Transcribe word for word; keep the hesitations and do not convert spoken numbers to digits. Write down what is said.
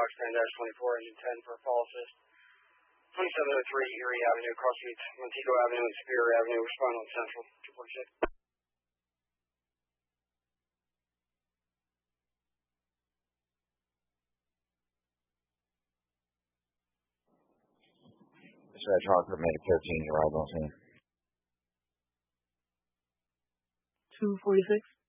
Fox ten twenty-four, engine ten for fall assist. twenty-seven oh three Erie Avenue, cross streets Montego Avenue and Superior Avenue, respond on Central, two forty-six. Dispatch Hartford, Medic thirteen, arrived on scene. two forty-six.